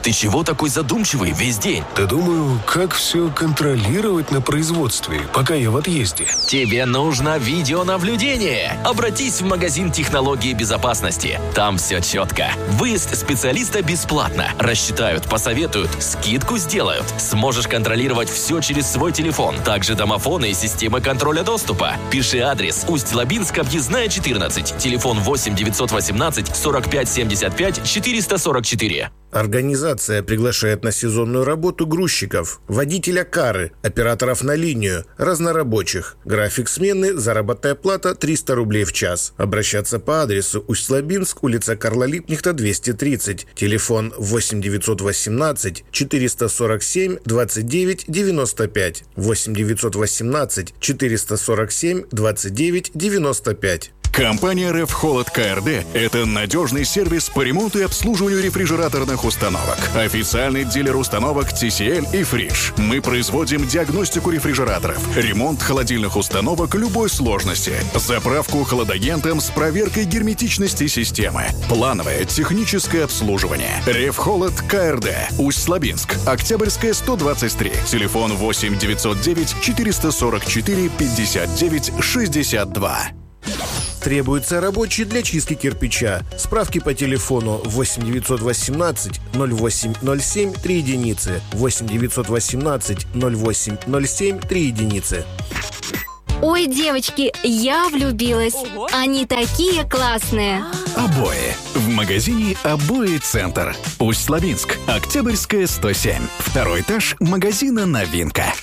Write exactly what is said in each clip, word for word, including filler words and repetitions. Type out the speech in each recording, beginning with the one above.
Ты чего такой задумчивый весь день? Да думаю, как все контролировать на производстве, пока я в отъезде. Тебе нужно видеонаблюдение. Обратись в магазин технологии безопасности. Там все четко. Выезд специалиста бесплатно. Рассчитают, посоветуют, скидку сделают. Сможешь контролировать все через свой телефон. Также домофоны и системы контроля доступа. Пиши адрес: Усть-Лабинск, объездная четырнадцать. Телефон восемь девятьсот восемнадцать сорок пять семьдесят пять четыреста сорок четыре. Организация приглашает на сезонную работу грузчиков, водителя кары, операторов на линию, разнорабочих. График смены, заработная плата триста рублей в час. Обращаться по адресу Усть-Лабинск, улица Карла Липкнехта, двести тридцать. Телефон восемь девятьсот восемнадцать четыреста сорок семь двадцать девять девяносто пять. восемь девятьсот восемнадцать четыреста сорок семь двадцать девять девяносто пять. Компания «Рефхолод КРД» — это надежный сервис по ремонту и обслуживанию рефрижераторных установок. Официальный дилер установок ти си эл и Фриш. Мы производим диагностику рефрижераторов, ремонт холодильных установок любой сложности, заправку холодагентом с проверкой герметичности системы, плановое техническое обслуживание. «Рефхолод КРД», Усть-Лабинск, Октябрьская, сто двадцать три. Телефон восемь девятьсот девять четыреста сорок четыре пятьдесят девять шестьдесят два. Требуется рабочий для чистки кирпича. Справки по телефону восемь девятьсот восемнадцать ноль восемь ноль семь три единицы. восемь девятьсот восемнадцать ноль восемь ноль семь три единицы. Ой, девочки, я влюбилась. Ого. Они такие классные. Обои. В магазине «Обои Центр». Усть-Лабинск, Октябрьская, сто семь. Второй этаж магазина «Новинка».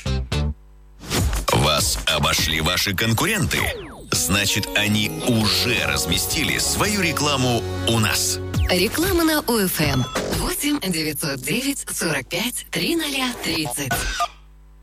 Вас обошли ваши конкуренты? Значит, они уже разместили свою рекламу у нас. Реклама на ОФМ. восемь девятьсот девять сорок пять тридцать тридцать.